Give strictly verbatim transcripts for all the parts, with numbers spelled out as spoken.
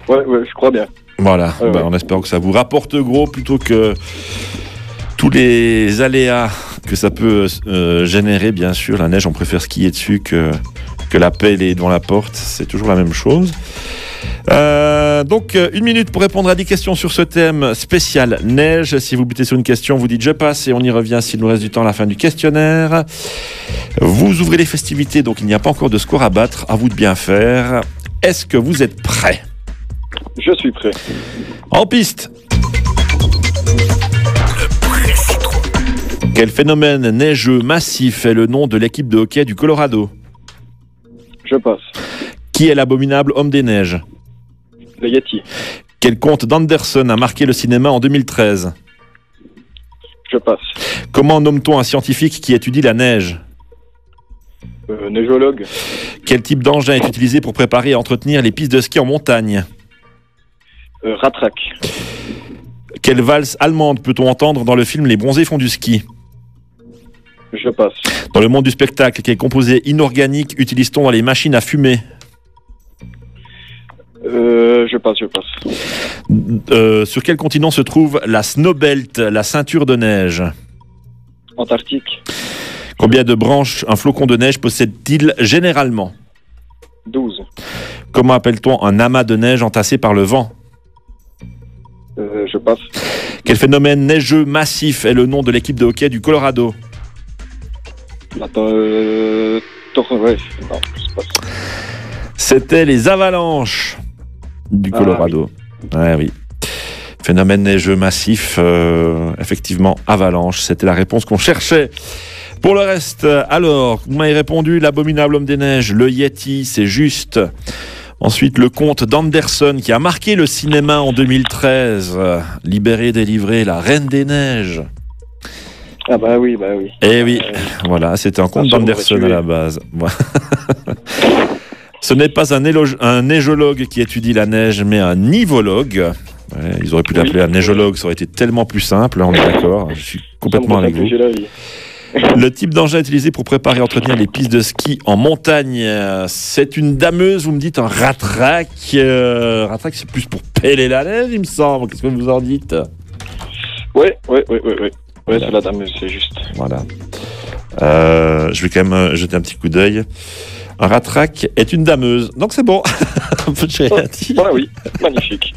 Ouais, ouais, je crois bien. Voilà, Ouais, bah, ouais. on espère que ça vous rapporte gros plutôt que tous les aléas que ça peut euh, générer, bien sûr. La neige, on préfère skier dessus que, que la pelle est devant la porte. C'est toujours la même chose. Euh, donc, euh, une minute pour répondre à dix questions sur ce thème spécial neige. Si vous butez sur une question, vous dites je passe et on y revient s'il nous reste du temps à la fin du questionnaire. Vous ouvrez les festivités, donc il n'y a pas encore de score à battre. À vous de bien faire. Est-ce que vous êtes prêts ? Je suis prêt. En piste. Quel phénomène neigeux massif est le nom de l'équipe de hockey du Colorado ? Je passe. Qui est l'abominable homme des neiges ? Le Yeti. Quel conte d'Anderson a marqué le cinéma en deux mille treize ? Je passe. Comment nomme-t-on un scientifique qui étudie la neige ? Euh, Neigologue. Quel type d'engin est utilisé pour préparer et entretenir les pistes de ski en montagne ? Euh, Ratrac. Quelle valse allemande peut-on entendre dans le film Les Bronzés font du ski ? Je passe. Dans le monde du spectacle, quel composé inorganique utilise-t-on dans les machines à fumer ? Euh, je passe, je passe. Euh, sur quel continent se trouve la Snowbelt, la ceinture de neige ? Antarctique. Combien de branches un flocon de neige possède-t-il généralement ? douze. Comment appelle-t-on un amas de neige entassé par le vent ? Euh, je passe. Quel phénomène neigeux massif est le nom de l'équipe de hockey du Colorado ? Attends, euh... Tor- ouais. Non, je passe. C'était les avalanches du Ah, Colorado. Ouais, oui. Phénomène neigeux massif, euh, effectivement, avalanche. C'était la réponse qu'on cherchait. Pour le reste, alors, vous m'avez répondu, l'abominable homme des neiges, le Yeti, c'est juste. Ensuite, le conte d'Anderson qui a marqué le cinéma en deux mille treize. Euh, Libéré, délivré, la reine des neiges. Ah bah oui, bah oui. Eh oui, Euh, voilà, c'était un conte Attention, d'Anderson on va à tuer. la base. Ce n'est pas un, éloge, un neigologue qui étudie la neige, mais un nivologue. Ouais, ils auraient pu Oui. l'appeler un neigologue, ça aurait été tellement plus simple, on est d'accord. Je suis complètement ça me avec vous. complique la vie. Le type d'engin utilisé pour préparer et entretenir les pistes de ski en montagne, euh, c'est une dameuse, vous me dites un ratrac. Euh, ratrac, c'est plus pour peler la neige, il me semble. Qu'est-ce que vous en dites ? Ouais, ouais, ouais, ouais, ouais. Ouais, Voilà. c'est la dameuse, c'est juste. Voilà. Euh, je vais quand même euh, jeter un petit coup d'œil. Un ratrac est une dameuse. Donc c'est bon. J'ai rien dit. Voilà, oui. Magnifique.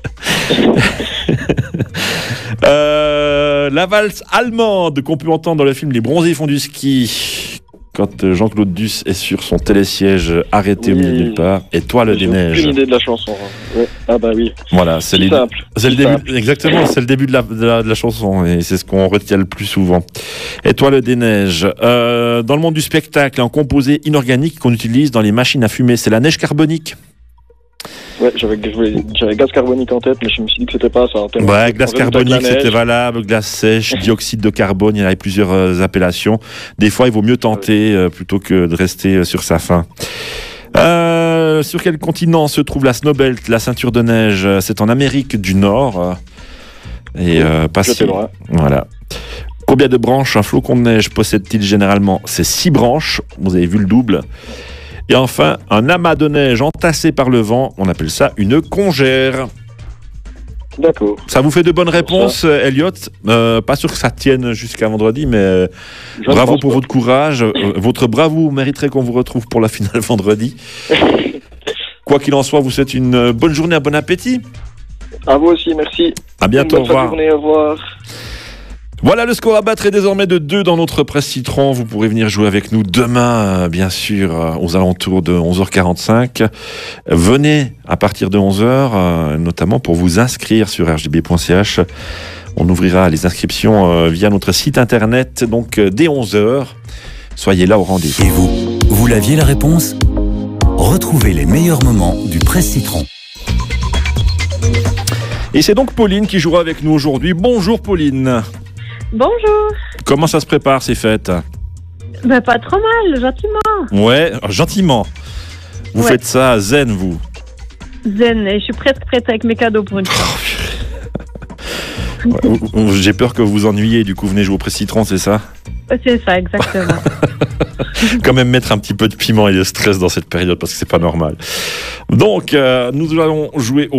Euh, la valse allemande qu'on peut entendre dans le film Les Bronzés font du ski. Quand euh, Jean-Claude Duss est sur son télésiège arrêté au milieu de Oui. nulle part. Étoile des J'ai neiges. aucune idée de la chanson. hein. Ouais. Ah bah oui. Voilà, c'est C'est les- simple. c'est le C'est début. simple. Exactement, c'est le début de la, de la, de la chanson et c'est ce qu'on retient le plus souvent. Étoile des neiges. Euh, dans le monde du spectacle, un composé inorganique qu'on utilise dans les machines à fumer, c'est la neige carbonique. Ouais, j'avais, j'avais gaz carbonique en tête, mais je me suis dit que c'était pas ça. En termes Ouais, de- glace en résultat de la carbonique, c'était neige. valable, glace sèche, dioxyde de carbone, il y en avait plusieurs euh, appellations. Des fois, il vaut mieux tenter euh, plutôt que de rester euh, sur sa faim. Euh, sur quel continent se trouve la Snowbelt, la ceinture de neige ? C'est en Amérique du Nord. euh, Et euh, pas J'étais si... loin. Voilà. Combien de branches un flocon de neige possède-t-il généralement ? C'est six branches, vous avez vu le double. Et enfin, un amas de neige entassé par le vent, on appelle ça une congère. D'accord. Ça vous fait de bonnes réponses, euh, Elliot. Euh, pas sûr que ça tienne jusqu'à vendredi, mais euh, Je ne bravo pense pour pas. votre courage. Euh, votre bravoure mériterait qu'on vous retrouve pour la finale vendredi. Quoi qu'il en soit, vous souhaite une euh, bonne journée, un bon appétit. À vous aussi, merci. À bientôt, au Bonne fin de revoir. journée, au revoir. Voilà, le score à battre est désormais de deux dans notre presse citron. Vous pourrez venir jouer avec nous demain, euh, bien sûr, euh, aux alentours de onze heures quarante-cinq. Venez à partir de onze heures, euh, notamment pour vous inscrire sur r g b point c h. On ouvrira les inscriptions euh, via notre site internet, donc euh, dès onze heures. Soyez là au rendez-vous. Et vous, vous l'aviez la réponse ? Retrouvez les meilleurs moments du Presse Citron. Et c'est donc Pauline qui jouera avec nous aujourd'hui. Bonjour Pauline. Bonjour. Comment ça se prépare ces fêtes ? Ben, pas trop mal, gentiment. Ouais, gentiment. Vous Ouais. faites ça zen, vous. Zen, et je suis presque prête avec mes cadeaux pour une fois. Ouais, ou- ou- J'ai peur que vous vous ennuyiez, du coup venez jouer au Presse Citron, c'est ça ? C'est ça, exactement. Quand même mettre un petit peu de piment et de stress dans cette période parce que c'est pas normal. Donc, euh, nous allons jouer au